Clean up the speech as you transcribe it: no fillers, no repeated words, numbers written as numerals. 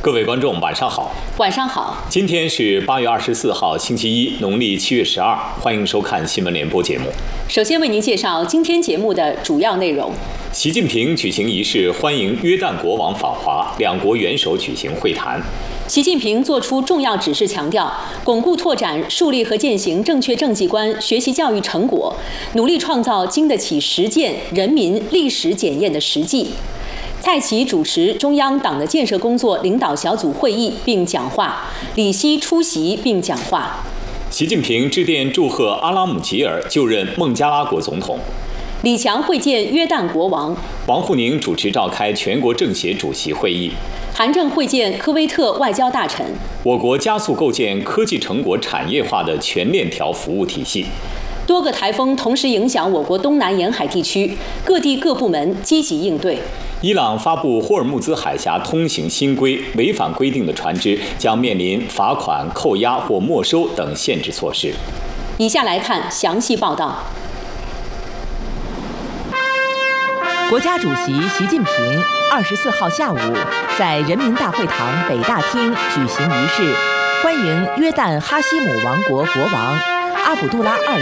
各位观众，晚上好。 晚上好。 今天是8月24号，星期一，农历7月12。欢迎收看新闻联播节目。 首先为您介绍今天节目的主要内容。 习近平举行仪式欢迎约旦国王访华，两国元首举行会谈。 习近平作出重要指示，强调巩固拓展、树立和践行正确政绩观学习教育成果，努力创造经得起实践、人民历史检验的实际。蔡奇主持中央党的建设工作领导小组会议并讲话，李希出席并讲话。 习近平致电祝贺阿拉姆吉尔就任孟加拉国总统。 李强会见约旦国王。 王沪宁主持召开全国政协主席会议。 韩正会见科威特外交大臣。 我国加速构建科技成果产业化的全链条服务体系。 多个台风同时影响我国东南沿海地区，各地各部门积极应对。 伊朗发布霍尔木兹海峡通行新规，违反规定的船只将面临罚款、扣押或没收等限制措施。 以下来看详细报道。 国家主席习近平24号下午在人民大会堂北大厅举行仪式，欢迎约旦哈希姆王国国王阿卜杜拉2世